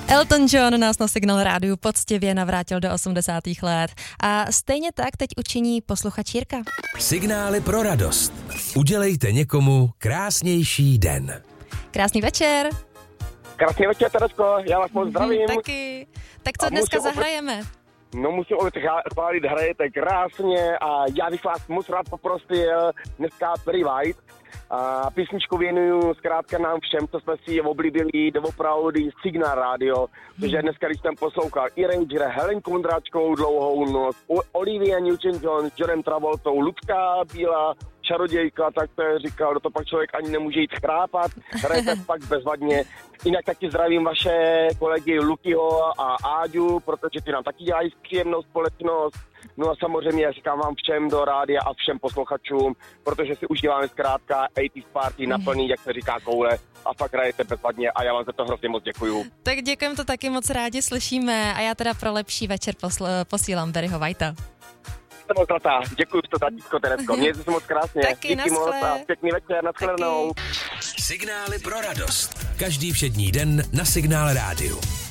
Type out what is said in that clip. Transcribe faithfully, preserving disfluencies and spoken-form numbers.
Elton John nás na Signál rádiu poctivě navrátil do osmdesátých let. A stejně tak teď učiní posluchač Jirka. Signály pro radost. Udělejte někomu krásnější den. Krásný večer. Krásný večer, Teresko, já vás moc zdravím. Hmm, taky. Tak co A dneska musím zahrajeme? No musím opět chválit, hrajete krásně a já bych vás moc rád poprosil dneska Perry White. A písničku věnuju zkrátka nám všem, co jsme si oblíbili doopravdy Signál rádio, protože dneska, když jsem poslouchal i Ranger, Helenku Vondráčkovou Dlouhou noc, Olivia Newton-John, Johnem Travoltou, Lucka Bílá, Čarodějka, tak to je říkal, do to pak člověk ani nemůže jít chrápat, hrajete fakt bezvadně. Jinak taky zdravím vaše kolegy Lukyho a Áďu, protože ty nám taky dělají příjemnou společnost. No a samozřejmě říkám vám všem do rádia a všem posluchačům, protože si užíváme zkrátka osmdesátých party naplný, jak se říká, koule a fakt hrajete bezvadně a já vám za to hrozně moc děkuju. Tak děkujem, to taky moc rádi slyšíme a já teda pro lepší večer posl- posílám Perryho Whitea. Jsem moc zlatá, děkuji to tatíčko Teresko, mějte se moc krásně. Taky, díky moc a pěkný večer, nashledanou. Signály pro radost. Každý všední den na Signál rádiu.